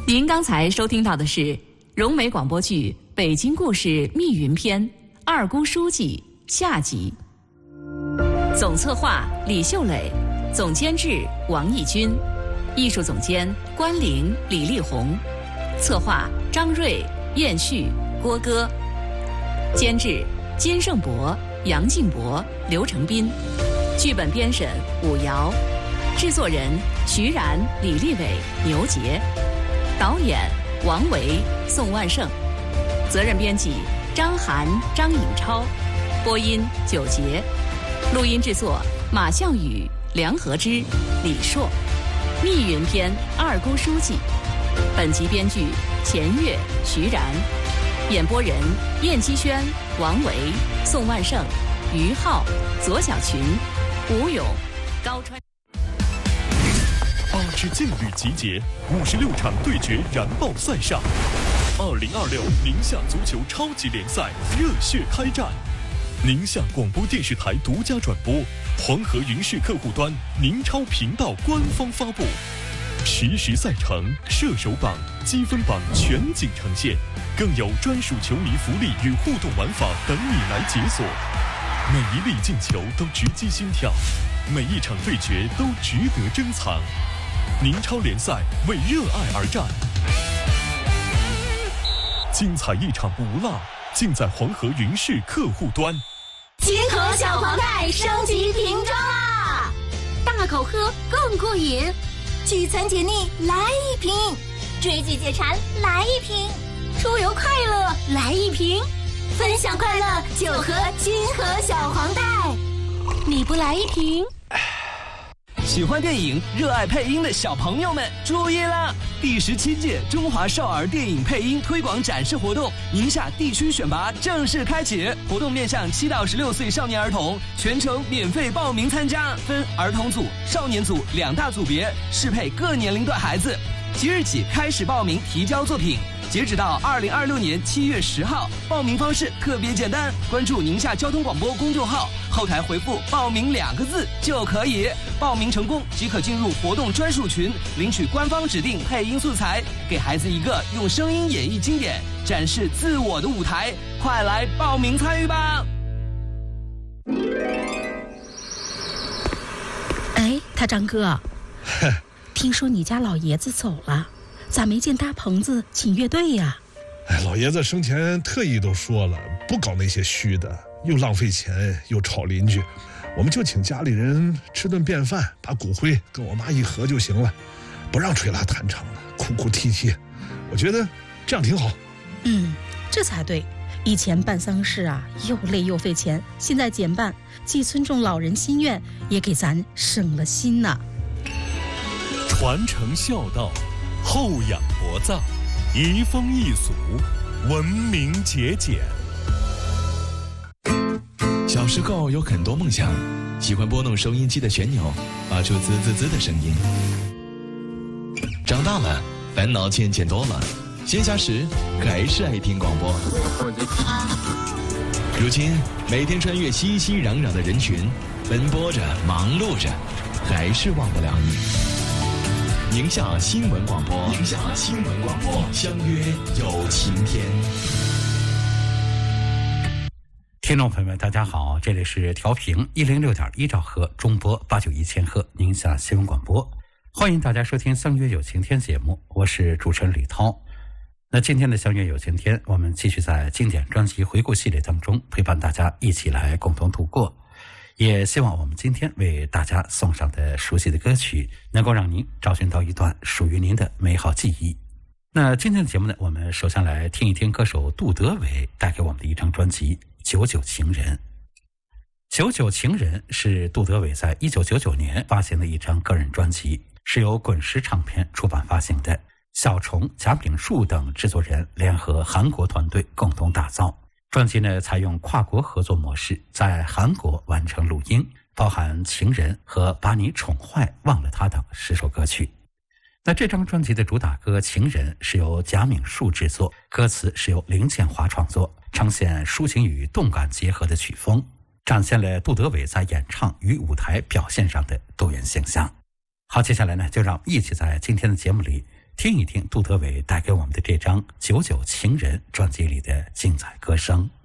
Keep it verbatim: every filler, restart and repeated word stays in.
您刚才收听到的是融媒广播剧《北京故事密云篇》二姑书记下集。总策划李秀磊，总监制王义军，艺术总监关玲、李丽红，策划张瑞、燕旭、郭歌，监制金胜博、杨静博、刘成斌，剧本编审武瑶，制作人徐然、李立伟、牛杰，导演王维、宋万胜，责任编辑张涵、张颖超，播音九杰，录音制作马向宇、梁和之、李硕，密云篇二姑书记。本集编剧钱月、徐然，演播人燕姬轩、王维、宋万胜、于浩、左小群、吴勇、高川。 八支劲旅集结，五十六场对决燃爆赛上。二零二六宁夏足球超级联赛热血开战，宁夏广播电视台独家转播，黄河云视客户端、宁超频道官方发布，实时赛程、射手榜、积分榜全景呈现，更有专属球迷福利与互动玩法等你来解锁。每一粒进球都直击心跳，每一场对决都值得珍藏。宁超联赛为热爱而战，精彩一场不落，尽在黄河云视客户端。 金河小黄袋升级瓶装啦！大口喝更过瘾，聚餐解腻来一瓶，追剧解馋来一瓶，出游快乐来一瓶，分享快乐就喝金河小黄袋。你不来一瓶？ 喜欢电影、热爱配音的小朋友们注意了！第十七届中华少儿电影配音推广展示活动宁夏地区选拔正式开启，活动面向七到十六岁少年儿童，全程免费报名参加，分儿童组、少年组两大组别，适配各年龄段孩子。即日起开始报名提交作品，截止到二零二六年七月十号。报名方式特别简单，关注宁夏交通广播公众号，后台回复报名两个字就可以。报名成功即可进入活动专属群，领取官方指定配音素材，给孩子一个用声音演绎经典、展示自我的舞台。快来报名参与吧！ 哎，他张哥，听说你家老爷子走了，咋没见搭棚子请乐队呀？ 哎，老爷子生前特意都说了，不搞那些虚的，又浪费钱又吵邻居，我们就请家里人吃顿便饭，把骨灰跟我妈一合就行了，不让吹拉弹唱的，哭哭啼啼，我觉得这样挺好。 嗯，这才对。以前办丧事啊，又累又费钱，现在减半，既尊重老人心愿，也给咱省了心呐。 传承孝道，厚养薄葬，移风易俗，文明节俭。 小时候有很多梦想，喜欢拨弄收音机的旋钮，发出滋滋滋的声音。长大了，烦恼渐渐多了，闲暇时还是爱听广播。如今每天穿越熙熙攘攘的人群，奔波着忙碌着，还是忘不了你。宁夏新闻广播，宁夏新闻广播，相约有晴天。 听众朋友们，大家好，这里是调频一零六点一兆赫，中波八九一千赫，宁夏新闻广播，欢迎大家收听相约有晴天节目，我是主持人李涛。那今天的相约有晴天，我们继续在经典专辑回顾系列当中陪伴大家一起来共同度过，也希望我们今天为大家送上的熟悉的歌曲能够让您找寻到一段属于您的美好记忆。那今天的节目呢，我们首先来听一听歌手杜德伟带给我们的一张专辑《九九情人》。《九九情人》是杜德伟在一九九九年发行的一张个人专辑，是由滚石唱片出版发行的，小虫、贾炳树等制作人联合韩国团队共同打造。专辑呢采用跨国合作模式，在韩国完成录音，包含《情人》和《把你宠坏忘了他》等十首歌曲。那这张专辑的主打歌《情人》是由贾炳树制作，歌词是由林建华创作，呈现抒情与动感结合的曲风，展现了杜德伟在演唱与舞台表现上的多元形象。好，接下来呢，就让一起在今天的节目里听一听杜德伟带给我们的这张《九九情人》专辑里的精彩歌声。